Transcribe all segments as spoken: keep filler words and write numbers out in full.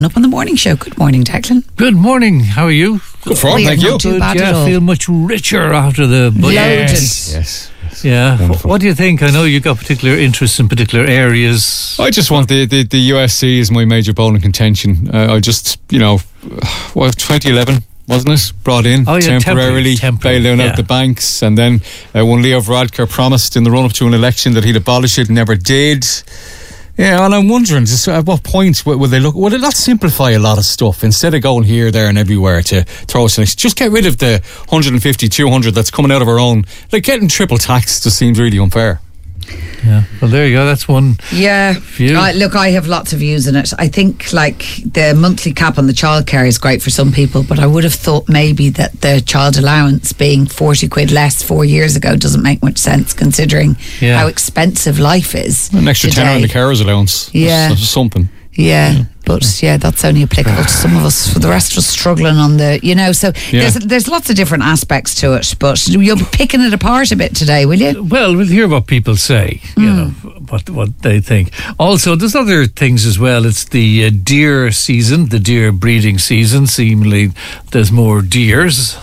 Up on the morning show. Good morning, Declan. Good morning. How are you? Good for thank you. Too Good, bad yeah, at all. feel much richer after the budget. Yes, yes. yes. Yeah. Wonderful. What do you think? I know you got particular interests in particular areas. I just want the, the, the U S C is my major bowling contention. Uh, I just, you know, what, twenty eleven, wasn't it? Brought in Oh, yeah, temporarily, temporary, bailing yeah. out the banks, and then uh, when Leo Varadkar promised in the run up to an election that he'd abolish it, never did. Yeah, and I'm wondering, just at what point will they look? Will it not simplify a lot of stuff instead of going here, there, and everywhere to throw us? Just get rid of the one hundred fifty, two hundred that's coming out of our own. Like getting triple tax just seems really unfair. Yeah. Well, there you go. That's one. Yeah. View. I, look, I have lots of views in it. I think like the monthly cap on the childcare is great for some people, but I would have thought maybe that the child allowance being forty quid less four years ago doesn't make much sense considering Yeah. how expensive life is. An extra today. tenner in the carers allowance. Yeah. That's, that's something. Yeah, yeah, but yeah, that's only applicable to some of us. For the rest of us struggling on the, you know, so Yeah. there's there's lots of different aspects to it, but you'll be picking it apart a bit today, will you? Well, we'll hear what people say, you Mm. know, what what they think. Also, there's other things as well. It's the uh, deer season, the deer breeding season. Seemingly, there's more deers.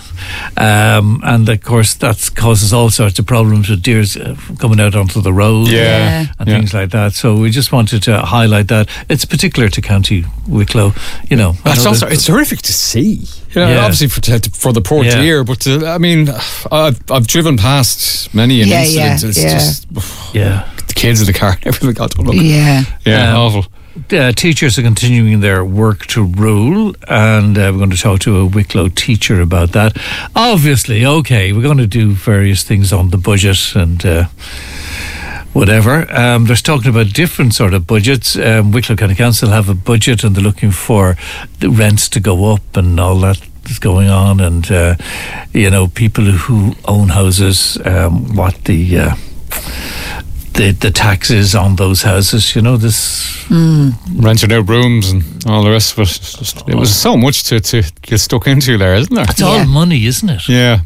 Um, and of course that causes all sorts of problems with deers uh, coming out onto the road Yeah. and Yeah. things like that. So we just wanted to highlight that. It's particular to County Wicklow, you know. I That's know also, that- it's horrific to see. You know, Yeah. obviously for to, for the poor Yeah. deer, but uh, I mean, I've, I've driven past many an Yeah, incident. yeah, It's yeah. just yeah. the kids in the car, everything got to look. Yeah. Yeah, Um, awful. Uh, teachers are continuing their work to rule, and uh, we're going to talk to a Wicklow teacher about that. Obviously, okay, we're going to do various things on the budget and uh, whatever. Um, they're talking about different sort of budgets. Um, Wicklow County Council have a budget, and they're looking for the rents to go up and all that is going on, and uh, you know, people who own houses, um, what the uh, the the taxes on those houses. You know, this. Rented out rooms and all the rest of it. It's just- it was so much to, to get stuck into there, isn't there? It's Yeah. all money, isn't it? Yeah.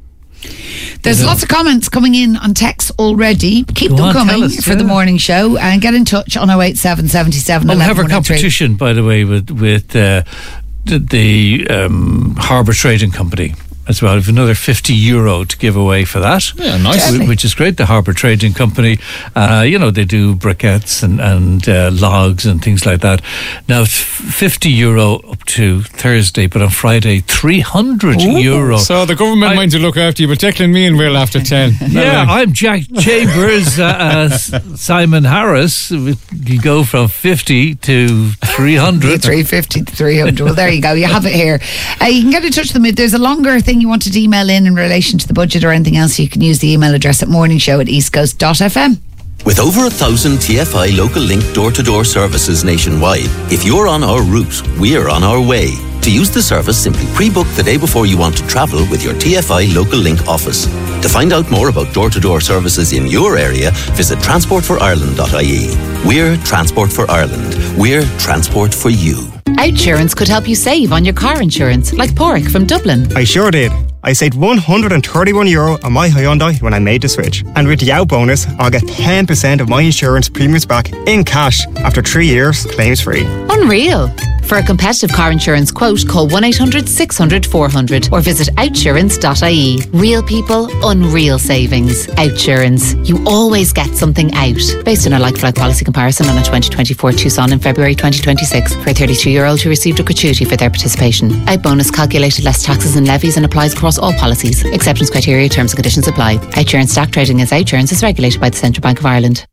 There's Yeah. lots of comments coming in on text already. Keep Go them on, coming tell us, for the yeah. morning show and get in touch on oh eight seven, seven seven, Well, we eleven have our one oh three. competition, by the way, with with uh, the, the um, Harbour Trading Company as well. We have another fifty euro to give away for that. Yeah, nice. Wh- Which is great. The Harbour Trading Company, uh, you know, they do briquettes and, and uh, logs and things like that. Now, it's fifty euro up to Thursday, but on Friday, three hundred euro. So the government I- mind to look after you, but Declan me and Will after ten. Yeah, I'm Jack Chambers. uh, uh, S- Simon Harris. You go from fifty to three hundred. three fifty to three hundred. Well, there you go. You have it here. Uh, you can get in touch with them if there's a longer thing you wanted to email in in relation to the budget or anything else. You can use the email address at morningshow at eastcoast dot f m. With over a thousand T F I Local Link door-to-door services nationwide, if you're on our route, we're on our way. To use the service, simply pre-book the day before you want to travel with your T F I Local Link office. To find out more about door-to-door services in your area, visit transport for ireland dot I E. We're Transport for Ireland. We're transport for you. Outsurance could help you save on your car insurance, like Porrick from Dublin. I sure did. I saved one hundred thirty-one euro on my Hyundai when I made the switch. And with the out bonus, I'll get ten percent of my insurance premiums back in cash after three years, claims free. Unreal. For a competitive car insurance quote, call one eight hundred six hundred four hundred or visit outsurance dot I E. Real people, unreal savings. Outsurance. You always get something out. Based on a like-for-like policy comparison on a twenty twenty-four Tucson in February twenty twenty-six. For a thirty-two-year-old who received a gratuity for their participation. Out bonus calculated less taxes and levies and applies across all policies. Exceptions, criteria, terms and conditions apply. Outsurance stock trading as Outsurance is regulated by the Central Bank of Ireland.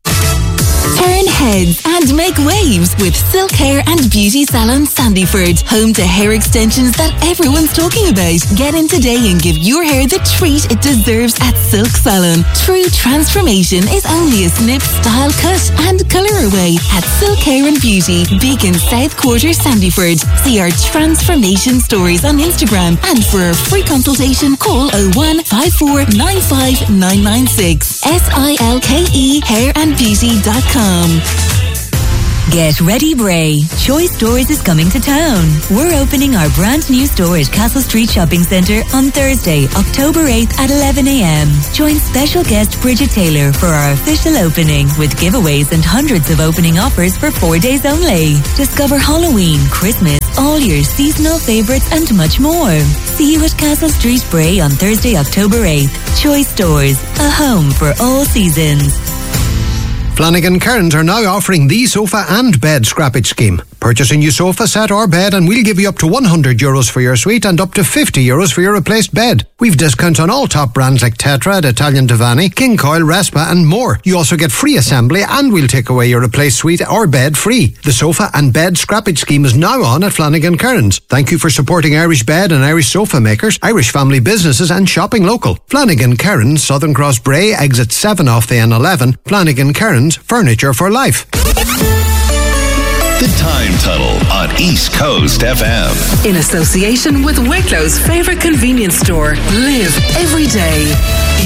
Turn heads and make waves with Silk Hair and Beauty Salon Sandyford, home to hair extensions that everyone's talking about. Get in today and give your hair the treat it deserves at Silk Salon. True transformation is only a snip, style, cut and colour away at Silk Hair and Beauty, Beacon South Quarter, Sandyford. See our transformation stories on Instagram, and for a free consultation, call oh one five four nine five nine nine six. S I L K E hair and beauty dot com. Get ready, Bray. Choice Stores is coming to town. We're opening our brand new store at Castle Street Shopping Centre on Thursday, October eighth at eleven a m. Join special guest Bridget Taylor for our official opening with giveaways and hundreds of opening offers for four days only. Discover Halloween, Christmas, all your seasonal favourites and much more. See you at Castle Street, Bray on Thursday, October eighth. Choice Stores, a home for all seasons. Flanagan Cairns are now offering the sofa and bed scrappage scheme. Purchase a new sofa set or bed and we'll give you up to one hundred euros for your suite and up to fifty euros for your replaced bed. We've discounts on all top brands like Tetra, Italian Divani, King Coil, Respa and more. You also get free assembly and we'll take away your replaced suite or bed free. The sofa and bed scrappage scheme is now on at Flanagan Cairns. Thank you for supporting Irish bed and Irish sofa makers, Irish family businesses and shopping local. Flanagan Cairns, Southern Cross Bray, exit seven off the N eleven. Flanagan Cairns, furniture for life. The Time Tunnel on East Coast F M. In association with Wicklow's favourite convenience store. Live every day.